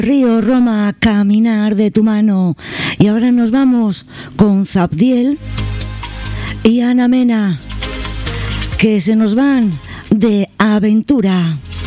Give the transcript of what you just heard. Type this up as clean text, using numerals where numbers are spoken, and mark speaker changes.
Speaker 1: Río Roma, caminar de tu mano. Y ahora nos vamos con Zabdiel y Ana Mena, que se nos van de aventura.